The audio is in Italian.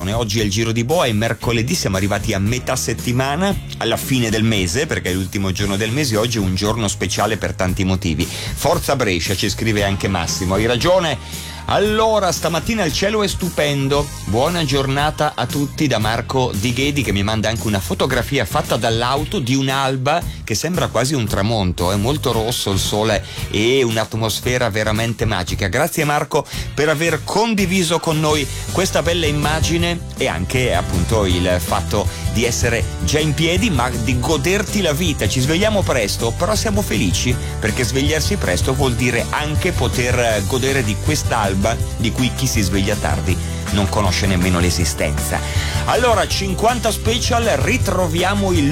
attenzione, oggi è il Giro di Boa, è mercoledì, siamo arrivati a metà settimana, alla fine del mese, perché è l'ultimo giorno del mese. Oggi è un giorno speciale per tanti motivi. Forza Brescia, ci scrive anche Massimo, hai ragione. Allora, stamattina il cielo è stupendo. Buona giornata a tutti da Marco Di Ghedi, che mi manda anche una fotografia fatta dall'auto di un'alba che sembra quasi un tramonto. È molto rosso il sole e un'atmosfera veramente magica. Grazie Marco per aver condiviso con noi questa bella immagine e anche appunto il fatto di essere già in piedi, ma di goderti la vita. Ci svegliamo presto, però siamo felici perché svegliarsi presto vuol dire anche poter godere di quest'alba di cui chi si sveglia tardi non conosce nemmeno l'esistenza. Allora, 50 special, ritroviamo il